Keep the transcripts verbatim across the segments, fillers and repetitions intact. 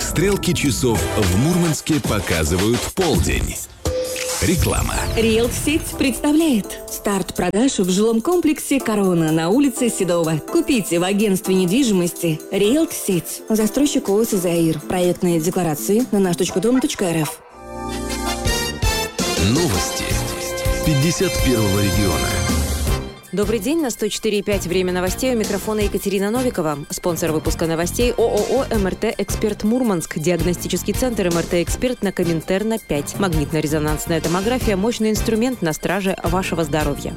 Стрелки часов в Мурманске показывают полдень. Реклама. Риэлт-сеть представляет старт продаж в жилом комплексе «Корона» на улице Седова. Купите в агентстве недвижимости Риэлт-сеть. Застройщик ООО «Заир». Проектные декларации на наш точка дом точка эр эф. Новости пятьдесят первого региона. Добрый день, на сто четыре и пять время новостей, у микрофона Екатерина Новикова. Спонсор выпуска новостей ООО «МРТ-Эксперт Мурманск», диагностический центр «МРТ-Эксперт» на Коминтерна пять. Магнитно-резонансная томография – мощный инструмент на страже вашего здоровья.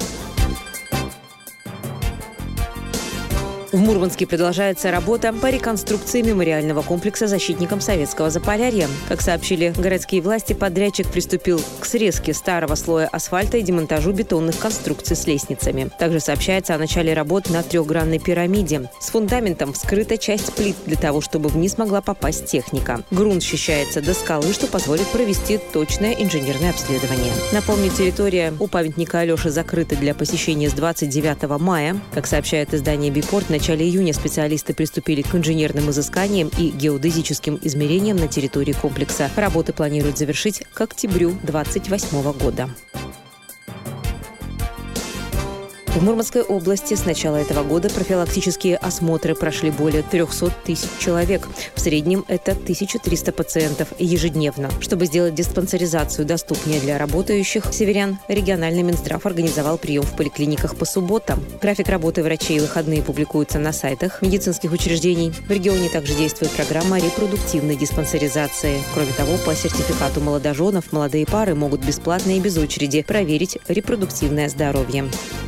В Мурманске продолжается работа по реконструкции мемориального комплекса защитникам Советского Заполярья. Как сообщили городские власти, подрядчик приступил к срезке старого слоя асфальта и демонтажу бетонных конструкций с лестницами. Также сообщается о начале работ на трехгранной пирамиде. С фундаментом вскрыта часть плит для того, чтобы вниз могла попасть техника. Грунт счищается до скалы, что позволит провести точное инженерное обследование. Напомню, территория у памятника Алёши закрыта для посещения с двадцать девятого мая. Как сообщает издание «Бипорт», в начале июня специалисты приступили к инженерным изысканиям и геодезическим измерениям на территории комплекса. Работы планируют завершить к октябрю две тысячи двадцать восьмого года. В Мурманской области с начала этого года профилактические осмотры прошли более триста тысяч человек. В среднем это тысяча триста пациентов ежедневно. Чтобы сделать диспансеризацию доступнее для работающих северян, региональный Минздрав организовал прием в поликлиниках по субботам. График работы врачей и выходные публикуются на сайтах медицинских учреждений. В регионе также действует программа репродуктивной диспансеризации. Кроме того, по сертификату молодоженов молодые пары могут бесплатно и без очереди проверить репродуктивное здоровье.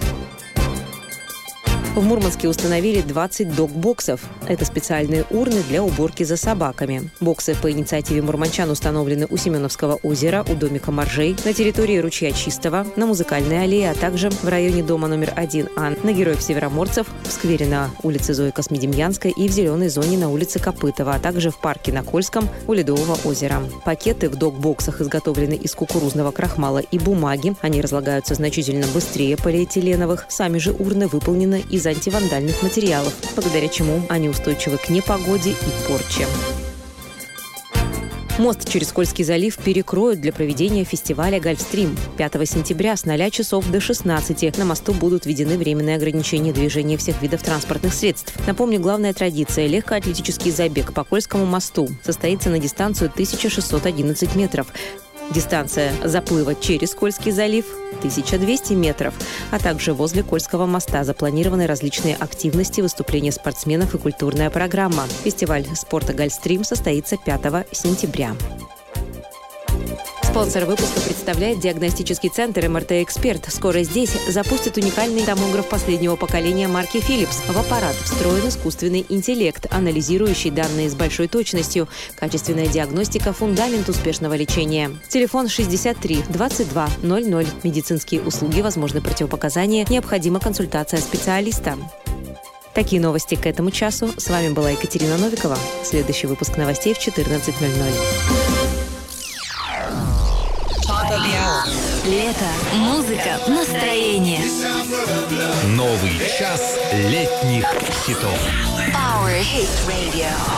В Мурманске установили двадцать дог-боксов. Это специальные урны для уборки за собаками. Боксы по инициативе мурманчан установлены у Семеновского озера, у домика Моржей, на территории ручья Чистого, на Музыкальной аллее, а также в районе дома номер один А, на Героев Североморцев, в сквере на улице Зои Космедемьянской и в зеленой зоне на улице Копытова, а также в парке на Кольском у Ледового озера. Пакеты в дог-боксах изготовлены из кукурузного крахмала и бумаги. Они разлагаются значительно быстрее полиэтиленовых. Сами же урны выполнены из антивандальных материалов, благодаря чему они устойчивы к непогоде и порче. Мост через Кольский залив перекроют для проведения фестиваля «Гольфстрим». пятого сентября с ноля часов до шестнадцати на мосту будут введены временные ограничения движения всех видов транспортных средств. Напомню, главная традиция – легкоатлетический забег по Кольскому мосту состоится на дистанцию тысяча шестьсот одиннадцать метров. Дистанция заплыва через Кольский залив – тысяча двести метров, а также возле Кольского моста запланированы различные активности, выступления спортсменов и культурная программа. Фестиваль спорта «Гольфстрим» состоится пятого сентября. Спонсор выпуска представляет диагностический центр «МРТ-Эксперт». Скоро здесь запустят уникальный томограф последнего поколения марки Philips. В аппарат встроен искусственный интеллект, анализирующий данные с большой точностью. Качественная диагностика – фундамент успешного лечения. Телефон шестьдесят три двадцать два ноль ноль. Медицинские услуги, возможны противопоказания, необходима консультация специалиста. Такие новости к этому часу. С вами была Екатерина Новикова. Следующий выпуск новостей в четырнадцать ноль ноль. Лето, музыка, настроение. Новый час летних хитов. Power Hit Radio.